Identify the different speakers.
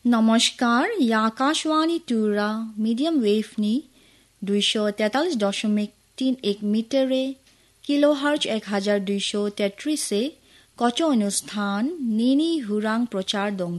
Speaker 1: নমস্কাৰ, আকাশবাণী টুৰা medium wave নি 243.31 মিটাৰে কিলোহাৰ্জ 1233 কচ অনুষ্ঠান নিনি হুৰাং প্ৰচাৰ দং